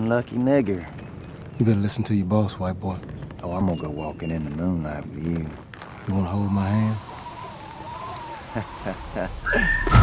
lucky nigger. You better listen to your boss, white boy. Oh, I'm gonna go walking in the moonlight with you. You wanna hold my hand?